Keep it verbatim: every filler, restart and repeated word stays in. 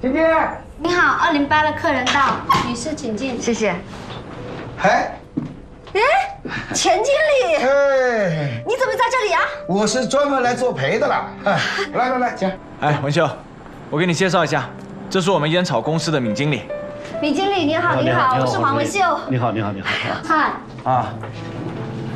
请进。 您好，二零八的客人到，女士请进。 谢谢。 哎， 哎，钱经理， 哎， 你怎么在这里啊？ 我是专门来作陪的啦。哎，来来来，请。 哎，文秀，我给你介绍一下，这是我们烟草公司的闵经理。 闵经理您好，您好，我是黄文秀。 你好，你好，你好。 嗨。 啊，